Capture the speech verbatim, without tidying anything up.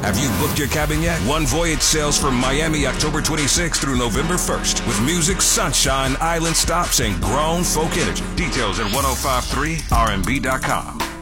Have you booked your cabin yet? One Voyage sails from Miami October twenty-sixth through November first with music, sunshine, island stops, and grown folk energy. Details at ten fifty-three R and B dot com.